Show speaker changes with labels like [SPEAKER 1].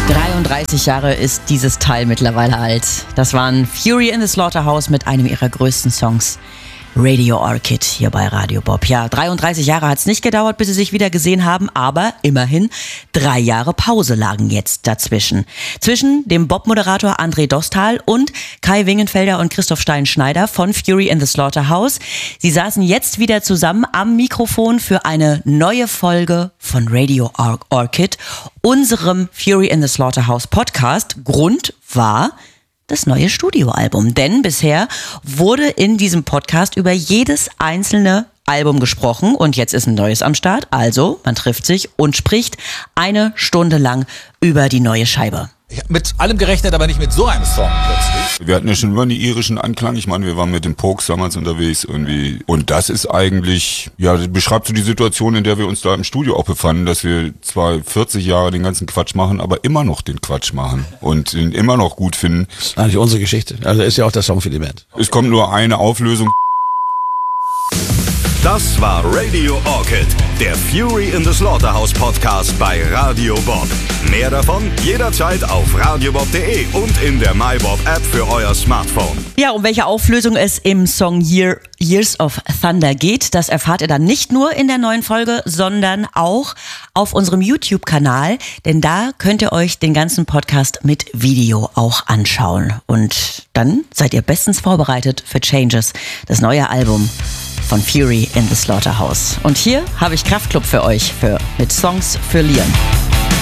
[SPEAKER 1] 33 Jahre ist dieses Teil mittlerweile alt. Das waren Fury in the Slaughterhouse mit einem ihrer größten Songs. Radio Orchid hier bei Radio Bob. Ja, 33 Jahre hat es nicht gedauert, bis sie sich wieder gesehen haben, aber immerhin 3 Jahre Pause lagen jetzt dazwischen. Zwischen dem Bob-Moderator André Dostal und Kai Wingenfelder und Christoph Stein-Schneider von Fury in the Slaughterhouse. Sie saßen jetzt wieder zusammen am Mikrofon für eine neue Folge von Radio Orchid, unserem Fury in the Slaughterhouse Podcast. Grund war das neue Studioalbum. Denn bisher wurde in diesem Podcast über jedes einzelne Album gesprochen und jetzt ist ein neues am Start. Also, man trifft sich und spricht 1 Stunde lang über die neue Scheibe.
[SPEAKER 2] Ich habe mit allem gerechnet, aber nicht mit so einem Song plötzlich.
[SPEAKER 3] Wir hatten ja schon immer einen irischen Anklang. Ich meine, wir waren mit den Pokes damals unterwegs irgendwie. Und das ist eigentlich, ja, das beschreibt so die Situation, in der wir uns da im Studio auch befanden, dass wir zwar 40 Jahre den ganzen Quatsch machen, aber immer noch den Quatsch machen und ihn immer noch gut finden.
[SPEAKER 4] Das ist eigentlich unsere Geschichte. Also ist ja auch der Song für die Band.
[SPEAKER 3] Es kommt nur eine Auflösung.
[SPEAKER 5] Das war Radio Orchid, der Fury in the Slaughterhouse Podcast bei Radio Bob. Mehr davon jederzeit auf radiobob.de und in der MyBob App für euer Smartphone.
[SPEAKER 1] Ja, um welche Auflösung es im Song Years of Thunder geht, das erfahrt ihr dann nicht nur in der neuen Folge, sondern auch auf unserem YouTube-Kanal, denn da könnt ihr euch den ganzen Podcast mit Video auch anschauen. Und dann seid ihr bestens vorbereitet für Changes, das neue Album von Fury in the Slaughterhouse. Und hier habe ich Kraftklub für euch mit Songs für Leon.